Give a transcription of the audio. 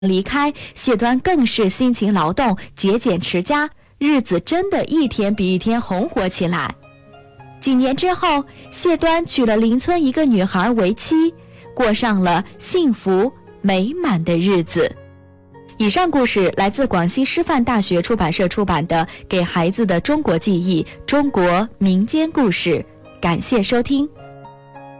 离开，谢端更是辛勤劳动，节俭持家，日子真的一天比一天红火起来。几年之后，谢端娶了邻村一个女孩为妻，过上了幸福美满的日子。以上故事来自广西师范大学出版社出版的《给孩子的中国记忆：中国民间故事》，感谢收听。